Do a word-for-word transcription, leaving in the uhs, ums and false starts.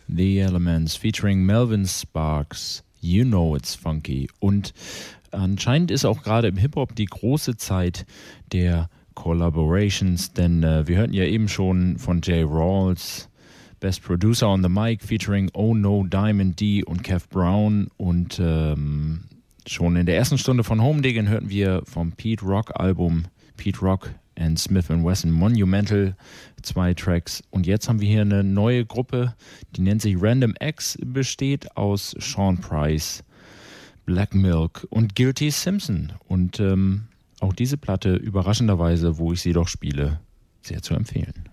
The Elements featuring Melvin Sparks, You Know It's Funky. Und anscheinend ist auch gerade im Hip-Hop die große Zeit der Collaborations, denn äh, wir hörten ja eben schon von Jay Rawls, Best Producer on the Mic featuring Oh No, Diamond D und Kev Brown, und ähm, schon in der ersten Stunde von Home Diggin' hörten wir vom Pete Rock Album Pete Rock and Smith and Wesson Monumental zwei Tracks, und jetzt haben wir hier eine neue Gruppe, die nennt sich Random X, besteht aus Sean Price, Black Milk und Guilty Simpson, und ähm, auch diese Platte überraschenderweise, wo ich sie doch spiele, sehr zu empfehlen.